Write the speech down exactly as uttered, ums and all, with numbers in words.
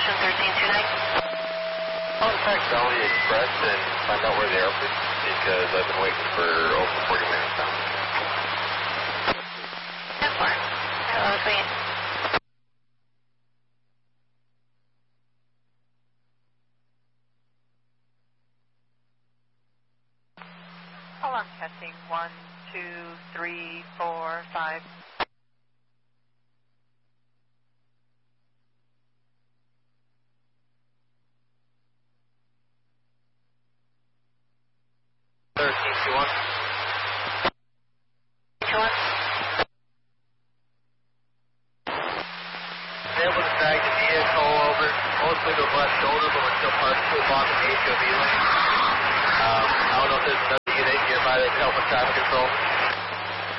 Houston thirteen two nine. Contact Valley Express and find out where they are, please, because I've been waiting for over forty minutes now. ten four. Hello, sweet. Hold on, testing. One, two, three, four, five. thirteen two one. two one. Able to drag the vehicle over, mostly to the left shoulder, but we're still parked to the bottom of the H O V lane. Um, I don't know if there's another unit nearby that can help with traffic control.